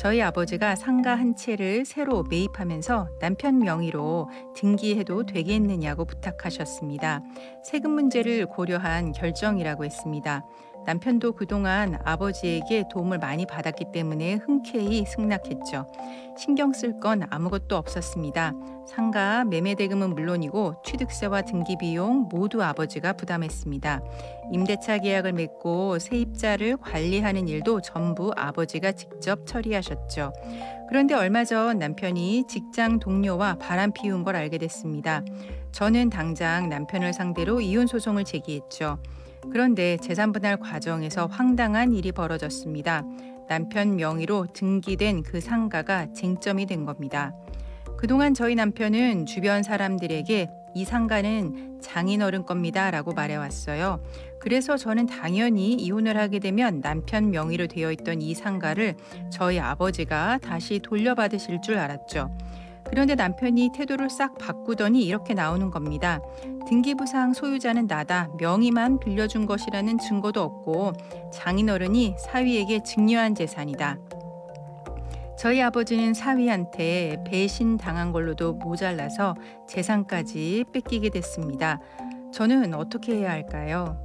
저희 아버지가 상가 한 채를 새로 매입하면서 남편 명의로 등기해도 되겠느냐고 부탁하셨습니다. 세금 문제를 고려한 결정이라고 했습니다. 남편도 그동안 아버지에게 도움을 많이 받았기 때문에 흔쾌히 승낙했죠. 신경 쓸 건 아무것도 없었습니다. 상가 매매 대금은 물론이고 취득세와 등기 비용 모두 아버지가 부담했습니다. 임대차 계약을 맺고 세입자를 관리하는 일도 전부 아버지가 직접 처리하셨죠. 그런데 얼마 전 남편이 직장 동료와 바람 피운 걸 알게 됐습니다. 저는 당장 남편을 상대로 이혼 소송을 제기했죠. 그런데 재산 분할 과정에서 황당한 일이 벌어졌습니다. 남편 명의로 등기된 그 상가가 쟁점이 된 겁니다. 그동안 저희 남편은 주변 사람들에게 이 상가는 장인어른 겁니다 라고 말해왔어요. 그래서 저는 당연히 이혼을 하게 되면 남편 명의로 되어 있던 이 상가를 저희 아버지가 다시 돌려받으실 줄 알았죠. 그런데 남편이 태도를 싹 바꾸더니 이렇게 나오는 겁니다. 등기부상 소유자는 나다. 명의만 빌려준 것이라는 증거도 없고 장인어른이 사위에게 증여한 재산이다. 저희 아버지는 사위한테 배신당한 걸로도 모자라서 재산까지 뺏기게 됐습니다. 저는 어떻게 해야 할까요?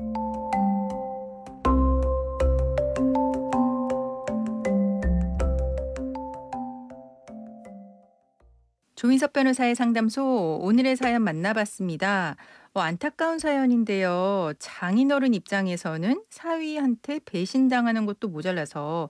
조인섭 변호사의 상담소 오늘의 사연 만나봤습니다. 안타까운 사연인데요. 장인어른 입장에서는 사위한테 배신당하는 것도 모자라서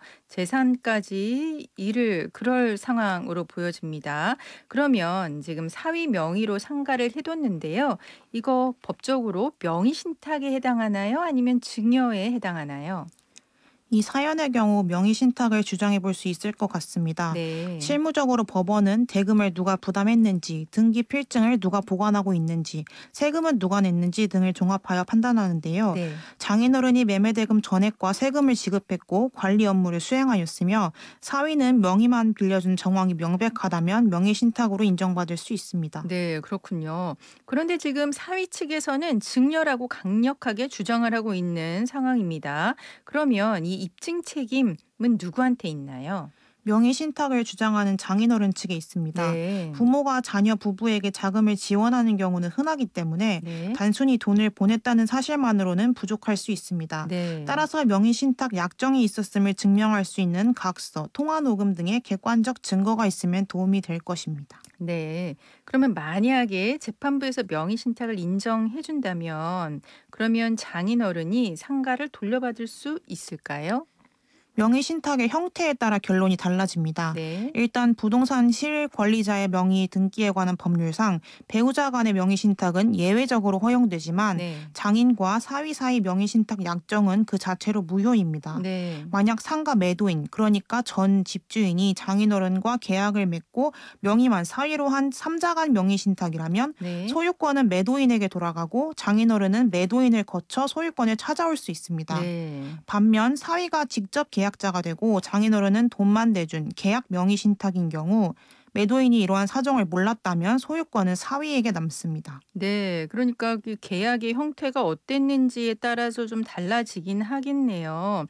재산까지 잃을 그럴 상황으로 보여집니다. 그러면 지금 사위 명의로 상가를 해뒀는데요. 이거 법적으로 명의 신탁에 해당하나요? 아니면 증여에 해당하나요? 이 사연의 경우 명의 신탁을 주장해 볼 수 있을 것 같습니다. 네. 실무적으로 법원은 대금을 누가 부담했는지, 등기 필증을 누가 보관하고 있는지, 세금은 누가 냈는지 등을 종합하여 판단하는데요. 네. 장인어른이 매매대금 전액과 세금을 지급했고 관리 업무를 수행하였으며 사위는 명의만 빌려준 정황이 명백하다면 명의 신탁으로 인정받을 수 있습니다. 네, 그렇군요. 그런데 지금 사위 측에서는 증여라고 강력하게 주장을 하고 있는 상황입니다. 그러면 이 입증 책임은 누구한테 있나요? 명의 신탁을 주장하는 장인어른 측에 있습니다. 네. 부모가 자녀 부부에게 자금을 지원하는 경우는 흔하기 때문에 네. 단순히 돈을 보냈다는 사실만으로는 부족할 수 있습니다. 네. 따라서 명의 신탁 약정이 있었음을 증명할 수 있는 각서, 통화 녹음 등의 객관적 증거가 있으면 도움이 될 것입니다. 네. 그러면 만약에 재판부에서 명의 신탁을 인정해 준다면 그러면 장인어른이 상가를 돌려받을 수 있을까요? 명의 신탁의 형태에 따라 결론이 달라집니다. 네. 일단 부동산 실권리자의 명의 등기에 관한 법률상 배우자 간의 명의 신탁은 예외적으로 허용되지만 네. 장인과 사위 사이 명의 신탁 약정은 그 자체로 무효입니다. 네. 만약 상가 매도인, 그러니까 전 집주인이 장인어른과 계약을 맺고 명의만 사위로 한 3자 간 명의 신탁이라면 네. 소유권은 매도인에게 돌아가고 장인어른은 매도인을 거쳐 소유권을 찾아올 수 있습니다. 네. 반면 사위가 직접 계약자가 되고 장인어른은 돈만 내준 계약 명의 신탁인 경우 매도인이 이러한 사정을 몰랐다면 소유권은 사위에게 남습니다. 네. 그러니까 그 계약의 형태가 어땠는지에 따라서 좀 달라지긴 하겠네요.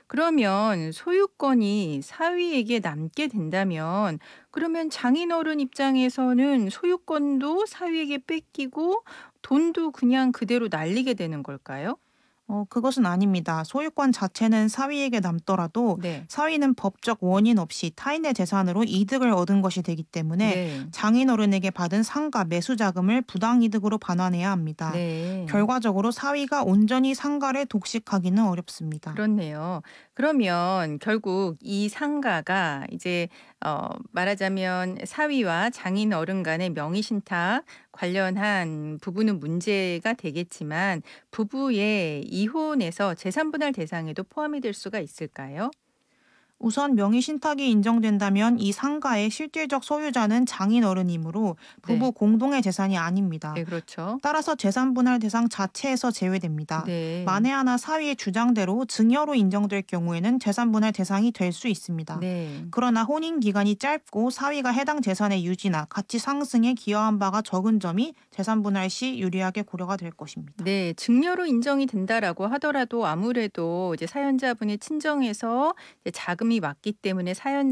그러면 소유권이 사위에게 남게 된다면 그러면 장인어른 입장에서는 소유권도 사위에게 뺏기고 돈도 그냥 그대로 날리게 되는 걸까요? 그것은 아닙니다. 소유권 자체는 사위에게 남더라도 네. 사위는 법적 원인 없이 타인의 재산으로 이득을 얻은 것이 되기 때문에 네. 장인어른에게 받은 상가 매수 자금을 부당이득으로 반환해야 합니다. 네. 결과적으로 사위가 온전히 상가를 독식하기는 어렵습니다. 그렇네요. 그러면 결국 이 상가가 이제 말하자면 사위와 장인어른 간의 명의 신탁 관련한 부분은 문제가 되겠지만 부부의 이혼에서 재산 분할 대상에도 포함이 될 수가 있을까요? 우선 명의 신탁이 인정된다면 이 상가의 실질적 소유자는 장인어른이므로 부부 네. 공동의 재산이 아닙니다. 네, 그렇죠. 따라서 재산 분할 대상 자체에서 제외됩니다. 네. 만에 하나 사위의 주장대로 증여로 인정될 경우에는 재산 분할 대상이 될 수 있습니다. 네. 그러나 혼인 기간이 짧고 사위가 해당 재산의 유지나 가치 상승에 기여한 바가 적은 점이 재산 분할 시 유리하게 고려가 될 것입니다. 네. 증여로 인정이 된다라고 하더라도 아무래도 이제 사연자분의 친정에서 이제 자금이 왔기 때문에 사연